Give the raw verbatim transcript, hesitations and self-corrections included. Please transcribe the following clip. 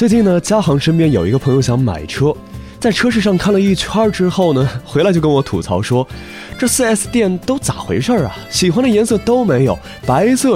最近呢，嘉航身边有一个朋友想买车，在车市上看了一圈之后呢，回来就跟我吐槽说，这 四 S 店都咋回事啊？喜欢的颜色都没有，白色